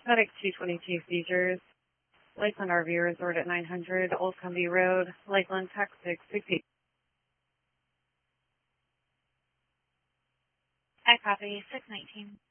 Medic 222 seizures. Lakeland RV Resort at 900 Old Cumbie Road, Lakeland, Texas, 660. I copy 619.